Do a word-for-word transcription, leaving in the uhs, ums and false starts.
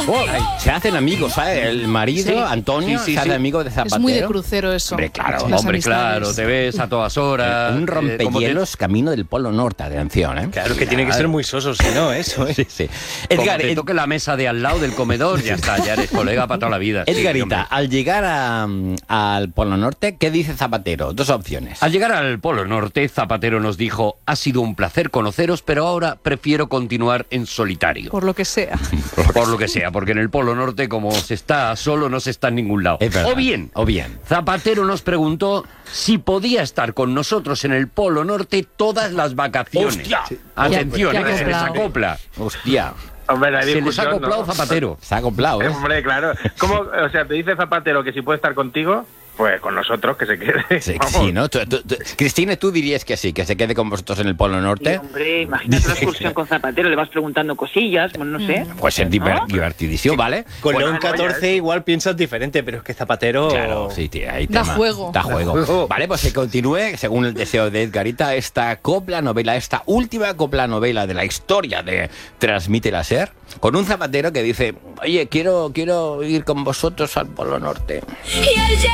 Oh, se hacen amigos, ¿sabes? El marido, Sí. Antonio, Sí, sí, se hace sí. amigo de Zapatero. Es muy de crucero eso. Hombre, claro. Las Hombre, amistades. claro, te ves a todas horas. Un eh, como te- rompehielos camino del Polo Norte, atención, ¿eh? Claro que tiene que ser muy soso, si no, eso, ¿eh? Sí, sí. Como Edgar, te Ed- toque la mesa de al lado del comedor, ya está, ya eres colega para toda la vida. Sí, Edgarita, hombre. al llegar a, al Polo Norte, ¿qué dice Zapatero? Dos opciones. Al llegar al Polo Norte, Zapatero nos dijo: ha sido un placer conoceros, pero ahora prefiero continuar en solitario. Por lo que sea. Por lo que sea, porque en el Polo Norte, como se está solo, no se está en ningún lado. Es verdad. O bien, O bien. Zapatero nos preguntó si podía estar con nosotros en el Polo Norte todas las vacaciones. ¡Hostia! Atención, Ya- eh, ya que se les acoplado. acopla. Hostia, Hombre, la Se les ha discusión, acoplado ¿no? Zapatero. se ha acoplado, ¿eh? Hombre, claro. ¿Cómo, o sea, te dice Zapatero que si puede estar contigo, pues con nosotros, que se quede. Sí, Vamos. sí, ¿no? Tú- tú- tú- Cristina, ¿tú dirías que sí, que se quede con vosotros en el Polo Sí, Norte? hombre, imagínate una excursión con Zapatero, le vas preguntando cosillas, bueno, no sé. Pues es diver- ¿No? divertidísimo, ¿vale? Con Bueno, León catorce igual piensas diferente, pero es que Zapatero... Claro, sí, tío, ahí Da tema. juego. Da juego. juego. Vale, pues que continúe, según el deseo de Edgarita, esta copla novela, esta última copla novela de la historia de Transmite la Ser, con un Zapatero que dice: oye, quiero, quiero ir con vosotros al Polo Norte. Y al llegar